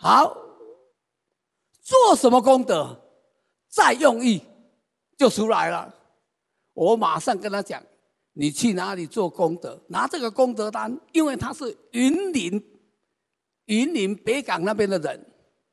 好，做什么功德，再用意就出来了。我马上跟他讲，你去哪里做功德，拿这个功德单，因为他是云林北港那边的人，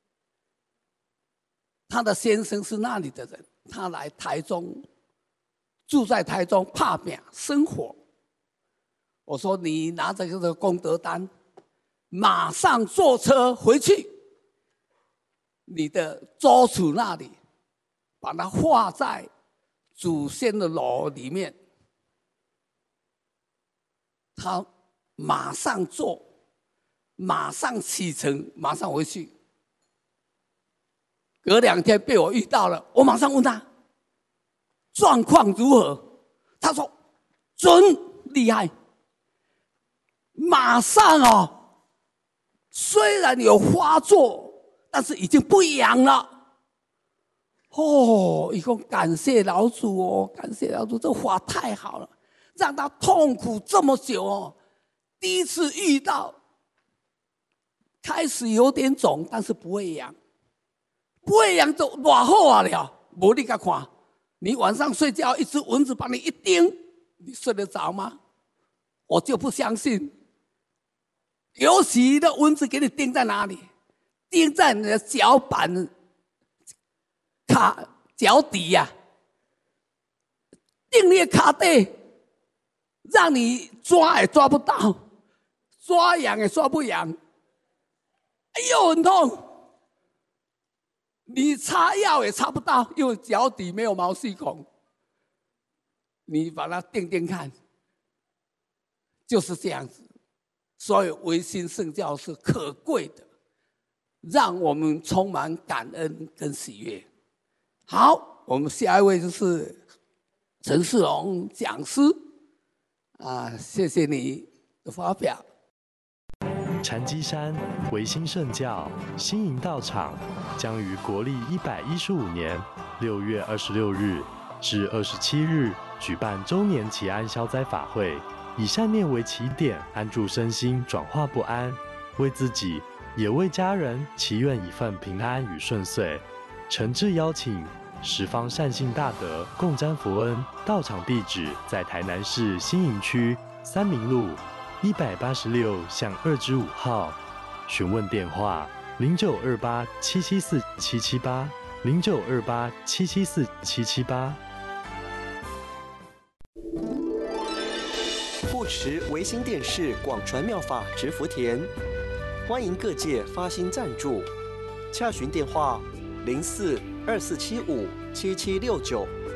他的先生是那里的人，他来台中，住在台中打拼生活。我说你拿着这个功德单，马上坐车回去你的租处那里，把它画在祖先的楼里面。他马上做，马上启程，马上回去。隔2天被我遇到了，我马上问他状况如何，他说准厉害，马上哦，虽然有发作，但是已经不痒了。哦，一共感谢老祖哦，感谢老祖，这法太好了，让他痛苦这么久哦。第一次遇到，开始有点肿，但是不会痒，不会痒就多好啊了。没你看，你晚上睡觉，一只蚊子把你一叮，你睡得着吗？我就不相信。尤其的蚊子给你叮在哪里？叮在你的脚板、脚底呀、叮你的脚底，让你抓也抓不到，抓痒也抓不痒，哎呦很痛。你擦药也擦不到，因为脚底没有毛细孔。你把它叮叮看，就是这样子。所以唯心圣教是可贵的，让我们充满感恩跟喜悦。好，我们下一位就是陈世龙讲师啊，谢谢你的发表。 禅机山唯心圣教新营道场将于国历115年6月26日至27日举办周年祈安消灾法会，以善念为起点，安住身心，转化不安，为自己也为家人祈愿一份平安与顺遂。诚挚邀请十方善信大德共沾福恩。道场地址在台南市新营区三民路186巷2-5号，询问电话0928774778，0928774778。 护持维新电视广传妙法植福田，欢迎各界发心赞助，洽询电话0424757769